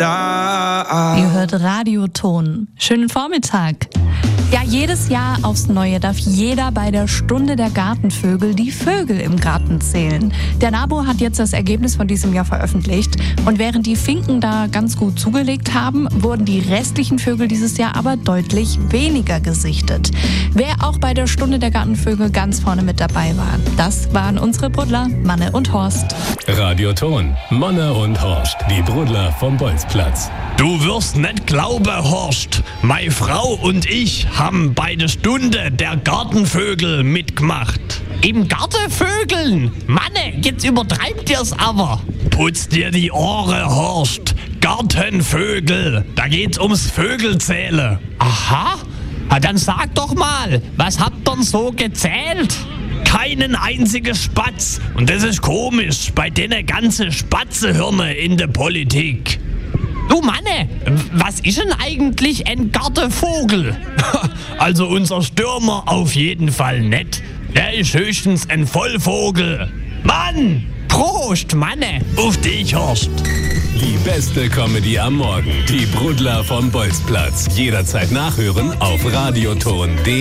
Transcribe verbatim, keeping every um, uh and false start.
da. Ihr hört Radioton. Schönen Vormittag. Ja, jedes Jahr aufs Neue darf jeder bei der Stunde der Gartenvögel die Vögel im Garten zählen. Der NABU hat jetzt das Ergebnis von diesem Jahr veröffentlicht. Und während die Finken da ganz gut zugelegt haben, wurden die restlichen Vögel dieses Jahr aber deutlich weniger gesichtet. Wer auch bei der Stunde der Gartenvögel ganz vorne mit dabei war, das waren unsere Brudler, Manne und Horst. Radioton, Manne und Horst, die Brudler vom Bolzplatz. Du wirst nicht glauben, Horst. Meine Frau und ich haben bei der Stunde der Gartenvögel mitgemacht. Im Gartenvögeln? Manne, jetzt übertreibt ihr's aber. Putz dir die Ohren, Horst. Gartenvögel. Da geht's ums Vögelzählen. Aha. Na dann sag doch mal, was habt ihr denn so gezählt? Keinen einzigen Spatz. Und das ist komisch bei den ganzen Spatzehirne in der Politik. Du Manne, was ist denn eigentlich ein Gartenvogel? Also unser Stürmer auf jeden Fall nicht. Der ist höchstens ein Vollvogel. Mann! Prost, Manne! Auf dich, Horst! Die beste Comedy am Morgen. Die Brudler vom Bolzplatz. Jederzeit nachhören auf radioton punkt de.